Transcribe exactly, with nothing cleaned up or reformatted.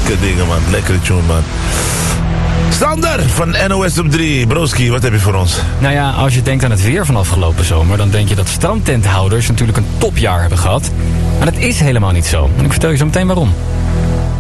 Lekker dingen, man. Lekkere tune, man. Sander van N O S op drie. Broski, wat heb je voor ons? Nou ja, als je denkt aan het weer van afgelopen zomer, dan denk je dat strandtenthouders natuurlijk een topjaar hebben gehad. Maar dat is helemaal niet zo. En ik vertel je zo meteen waarom.